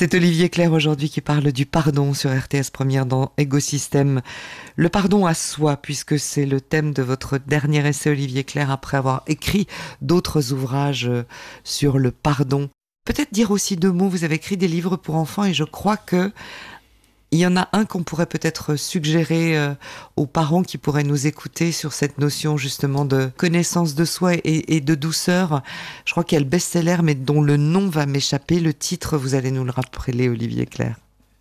C'est Olivier Clerc aujourd'hui qui parle du pardon sur RTS Première dans Égosystème. Le pardon à soi, puisque c'est le thème de votre dernier essai, Olivier Clerc, après avoir écrit d'autres ouvrages sur le pardon. Peut-être dire aussi deux mots, vous avez écrit des livres pour enfants et je crois que il y en a un qu'on pourrait peut-être suggérer aux parents qui pourraient nous écouter sur cette notion justement de connaissance de soi et de douceur. Je crois qu'il y a le best-seller, mais dont le nom va m'échapper. Le titre, vous allez nous le rappeler, Olivier Clerc.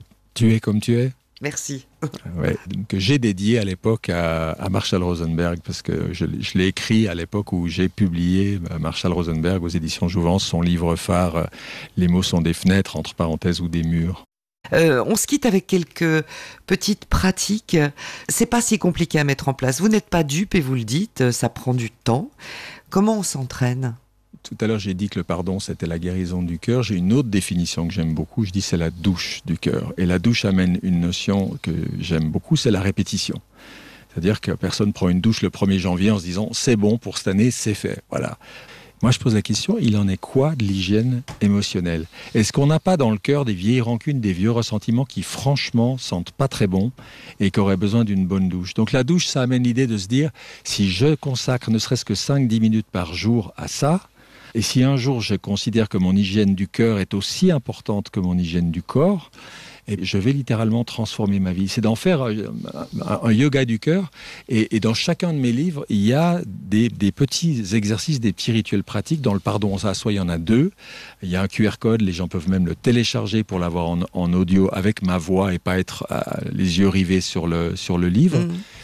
Tu es comme tu es. Merci. Ouais, que j'ai dédié à l'époque à Marshall Rosenberg, parce que je l'ai écrit à l'époque où j'ai publié Marshall Rosenberg aux éditions Jouvence, son livre phare « Les mots sont des fenêtres, entre parenthèses, ou des murs ». On se quitte avec quelques petites pratiques. C'est pas si compliqué à mettre en place. Vous n'êtes pas dupe et vous le dites, ça prend du temps. Comment on s'entraîne ? Tout à l'heure, j'ai dit que le pardon, c'était la guérison du cœur. J'ai une autre définition que j'aime beaucoup. Je dis c'est la douche du cœur. Et la douche amène une notion que j'aime beaucoup, c'est la répétition. C'est-à-dire que personne prend une douche le 1er janvier en se disant c'est bon pour cette année, c'est fait. Voilà. Moi, je pose la question, il en est quoi de l'hygiène émotionnelle ? Est-ce qu'on n'a pas dans le cœur des vieilles rancunes, des vieux ressentiments qui, franchement, sentent pas très bon et qui auraient besoin d'une bonne douche ? Donc la douche, ça amène l'idée de se dire, si je consacre ne serait-ce que 5-10 minutes par jour à ça, et si un jour je considère que mon hygiène du cœur est aussi importante que mon hygiène du corps, et je vais littéralement transformer ma vie. C'est d'en faire un yoga du cœur. Et dans chacun de mes livres, il y a des petits exercices, des petits rituels pratiques. Dans le pardon à soi, il y en a 2. Il y a un QR code, les gens peuvent même le télécharger pour l'avoir en audio avec ma voix et pas être les yeux rivés sur le livre.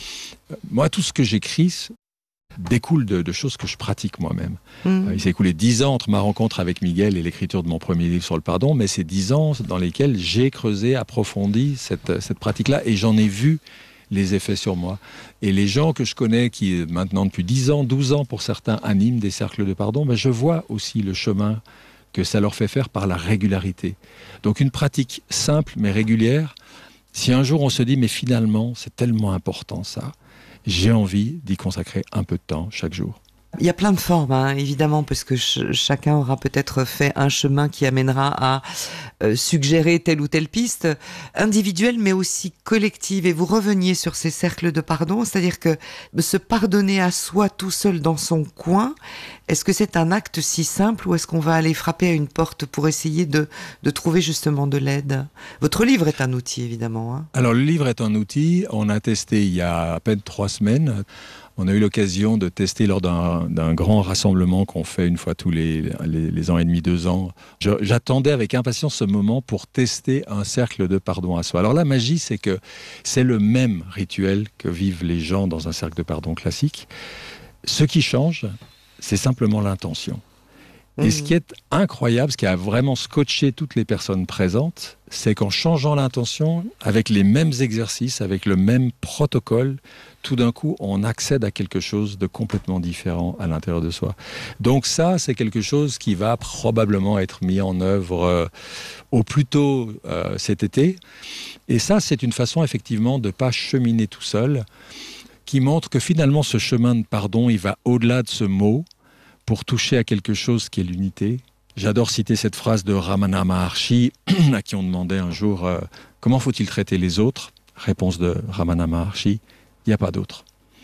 Moi, tout ce que j'écris découle de choses que je pratique moi-même. Il s'est écoulé 10 ans entre ma rencontre avec Miguel et l'écriture de mon premier livre sur le pardon, mais c'est 10 ans dans lesquels j'ai creusé, approfondi cette pratique-là, et j'en ai vu les effets sur moi. Et les gens que je connais, qui maintenant depuis 10 ans, 12 ans pour certains, animent des cercles de pardon, je vois aussi le chemin que ça leur fait faire par la régularité. Donc une pratique simple mais régulière. Si un jour on se dit, mais finalement, c'est tellement important ça, j'ai envie d'y consacrer un peu de temps chaque jour. Il y a plein de formes, évidemment, parce que chacun aura peut-être fait un chemin qui amènera à suggérer telle ou telle piste, individuelle mais aussi collective. Et vous reveniez sur ces cercles de pardon, c'est-à-dire que se pardonner à soi tout seul dans son coin, est-ce que c'est un acte si simple ou est-ce qu'on va aller frapper à une porte pour essayer de trouver justement de l'aide ? Votre livre est un outil, évidemment. Alors le livre est un outil, on a testé il y a à peine 3 semaines. On a eu l'occasion de tester lors d'un grand rassemblement qu'on fait une fois tous les ans et demi, 2 ans. J'attendais avec impatience ce moment pour tester un cercle de pardon à soi. Alors la magie, c'est que c'est le même rituel que vivent les gens dans un cercle de pardon classique. Ce qui change, c'est simplement l'intention. Et ce qui est incroyable, ce qui a vraiment scotché toutes les personnes présentes, c'est qu'en changeant l'intention, avec les mêmes exercices, avec le même protocole, tout d'un coup, on accède à quelque chose de complètement différent à l'intérieur de soi. Donc ça, c'est quelque chose qui va probablement être mis en œuvre au plus tôt cet été. Et ça, c'est une façon effectivement de ne pas cheminer tout seul, qui montre que finalement, ce chemin de pardon, il va au-delà de ce mot, pour toucher à quelque chose qui est l'unité. J'adore citer cette phrase de Ramana Maharshi, à qui on demandait un jour « Comment faut-il traiter les autres ?» Réponse de Ramana Maharshi, « Il n'y a pas d'autre. »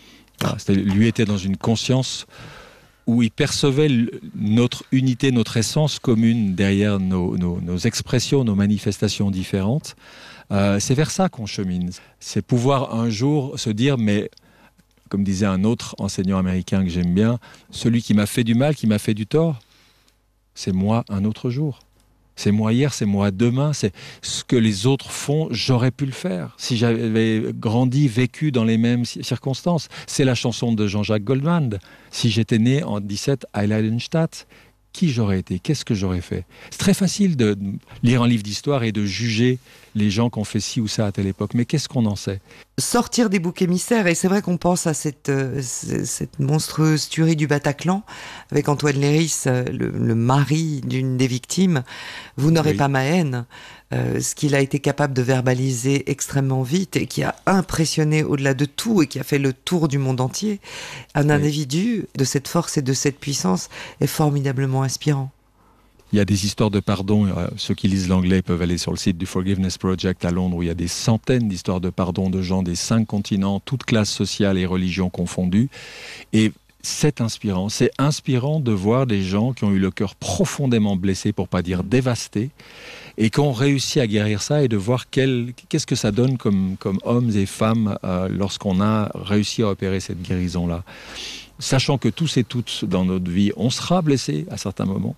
Lui était dans une conscience où il percevait notre unité, notre essence commune derrière nos expressions, nos manifestations différentes. C'est vers ça qu'on chemine. C'est pouvoir un jour se dire « Mais... » Comme disait un autre enseignant américain que j'aime bien, celui qui m'a fait du mal, qui m'a fait du tort, c'est moi un autre jour. C'est moi hier, c'est moi demain, c'est ce que les autres font, j'aurais pu le faire. Si j'avais grandi, vécu dans les mêmes circonstances. C'est la chanson de Jean-Jacques Goldman. Si j'étais né en 17 à Heiligenstadt, qui j'aurais été ? Qu'est-ce que j'aurais fait ? C'est très facile de lire un livre d'histoire et de juger les gens qui ont fait ci ou ça à telle époque. Mais qu'est-ce qu'on en sait ? Sortir des boucs émissaires, et c'est vrai qu'on pense à cette monstrueuse tuerie du Bataclan, avec Antoine Léris, le mari d'une des victimes. Vous n'aurez pas ma haine, ce qu'il a été capable de verbaliser extrêmement vite et qui a impressionné au-delà de tout et qui a fait le tour du monde entier. Un individu de cette force et de cette puissance est formidablement inspirant. Il y a des histoires de pardon. Ceux qui lisent l'anglais peuvent aller sur le site du Forgiveness Project à Londres, où il y a des centaines d'histoires de pardon de gens des 5 continents, toutes classes sociales et religions confondues. Et c'est inspirant. C'est inspirant de voir des gens qui ont eu le cœur profondément blessé, pour pas dire dévasté, et qui ont réussi à guérir ça, et de voir qu'est-ce que ça donne comme hommes et femmes lorsqu'on a réussi à opérer cette guérison-là. Sachant que tous et toutes dans notre vie, on sera blessé à certains moments.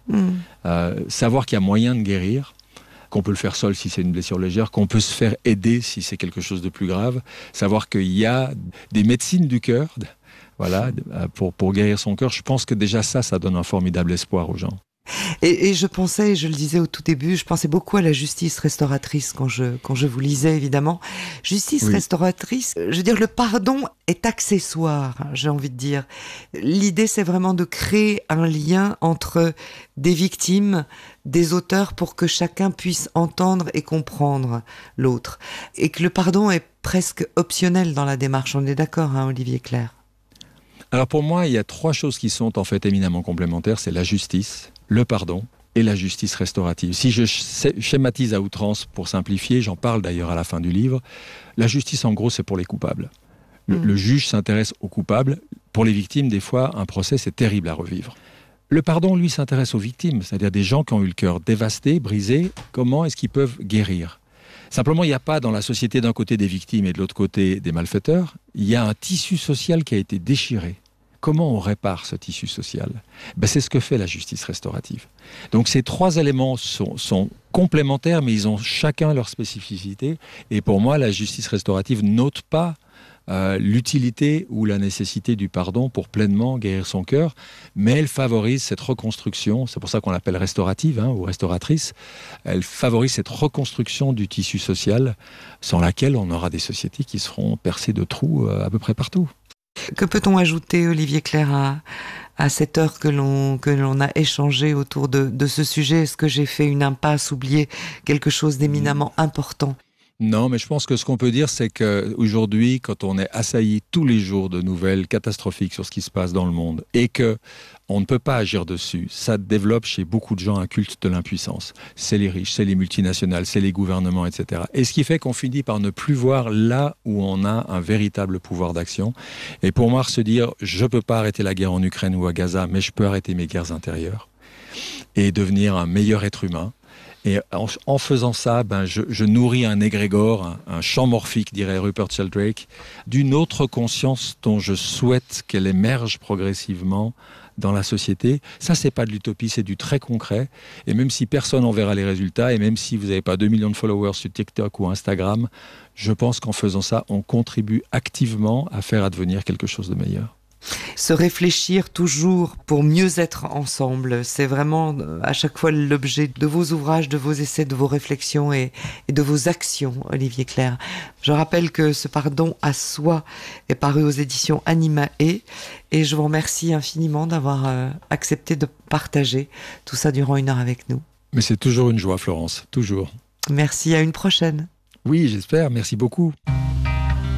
Savoir qu'il y a moyen de guérir, qu'on peut le faire seul si c'est une blessure légère, qu'on peut se faire aider si c'est quelque chose de plus grave. Savoir qu'il y a des médecines du cœur, voilà, pour guérir son cœur. Je pense que déjà ça donne un formidable espoir aux gens. Et je pensais, je le disais au tout début, je pensais beaucoup à la justice restauratrice quand je vous lisais, évidemment. Justice restauratrice, je veux dire, le pardon est accessoire, j'ai envie de dire. L'idée, c'est vraiment de créer un lien entre des victimes, des auteurs, pour que chacun puisse entendre et comprendre l'autre. Et que le pardon est presque optionnel dans la démarche. On est d'accord, hein, Olivier Clerc? Alors pour moi, il y a 3 choses qui sont en fait éminemment complémentaires. C'est la justice, le pardon et la justice restaurative. Si je schématise à outrance pour simplifier, j'en parle d'ailleurs à la fin du livre, la justice en gros c'est pour les coupables. Le juge s'intéresse aux coupables. Pour les victimes, des fois, un procès c'est terrible à revivre. Le pardon, lui, s'intéresse aux victimes, c'est-à-dire des gens qui ont eu le cœur dévasté, brisé. Comment est-ce qu'ils peuvent guérir ? Simplement, il n'y a pas dans la société d'un côté des victimes et de l'autre côté des malfaiteurs. Il y a un tissu social qui a été déchiré. Comment on répare ce tissu social ? C'est ce que fait la justice restaurative. Donc ces 3 éléments sont complémentaires, mais ils ont chacun leur spécificité. Et pour moi, la justice restaurative n'ôte pas l'utilité ou la nécessité du pardon pour pleinement guérir son cœur, mais elle favorise cette reconstruction, c'est pour ça qu'on l'appelle restaurative ou restauratrice, elle favorise cette reconstruction du tissu social sans laquelle on aura des sociétés qui seront percées de trous à peu près partout. Que peut-on ajouter, Olivier Clerc, à cette heure que l'on a échangé autour de ce sujet? Est-ce que j'ai fait une impasse, oublié quelque chose d'éminemment important? Non, mais je pense que ce qu'on peut dire, c'est qu'aujourd'hui, quand on est assailli tous les jours de nouvelles catastrophiques sur ce qui se passe dans le monde et que on ne peut pas agir dessus, ça développe chez beaucoup de gens un culte de l'impuissance. C'est les riches, c'est les multinationales, c'est les gouvernements, etc. Et ce qui fait qu'on finit par ne plus voir là où on a un véritable pouvoir d'action. Et pour moi, se dire, je ne peux pas arrêter la guerre en Ukraine ou à Gaza, mais je peux arrêter mes guerres intérieures et devenir un meilleur être humain. Et en faisant ça, je nourris un égrégore, un champ morphique, dirait Rupert Sheldrake, d'une autre conscience dont je souhaite qu'elle émerge progressivement dans la société. Ça, c'est pas de l'utopie, c'est du très concret. Et même si personne n'en verra les résultats, et même si vous n'avez pas 2 millions de followers sur TikTok ou Instagram, je pense qu'en faisant ça, on contribue activement à faire advenir quelque chose de meilleur. Se réfléchir toujours pour mieux être ensemble, c'est vraiment à chaque fois l'objet de vos ouvrages, de vos essais, de vos réflexions et de vos actions, Olivier Clerc. Je rappelle que ce pardon à soi est paru aux éditions Animae et je vous remercie infiniment d'avoir accepté de partager tout ça durant 1 heure avec nous. Mais c'est toujours une joie, Florence, toujours. Merci, à une prochaine. Oui, j'espère, merci beaucoup.